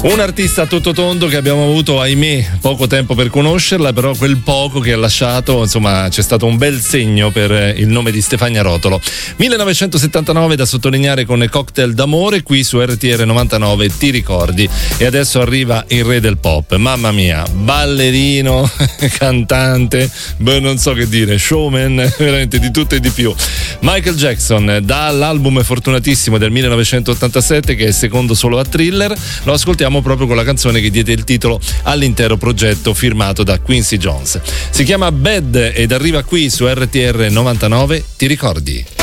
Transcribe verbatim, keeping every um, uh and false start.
Un artista a tutto tondo che abbiamo avuto, ahimè, poco tempo per conoscerla, però quel poco che ha lasciato, insomma, c'è stato un bel segno per il nome di Stefania Rotolo. millenovecentosettantanove da sottolineare con Cocktail d'amore qui su R T R novantanove, ti ricordi? E adesso arriva il re del pop, mamma mia, ballerino, cantante, beh, non so che dire, showman, veramente di tutto e di più. Michael Jackson, dall'album fortunatissimo del millenovecentottantasette, che è secondo solo a Thriller, lo ascoltiamo proprio con la canzone che diede il titolo all'intero progetto firmato da Quincy Jones. Si chiama Bad ed arriva qui su R T R novantanove, ti ricordi?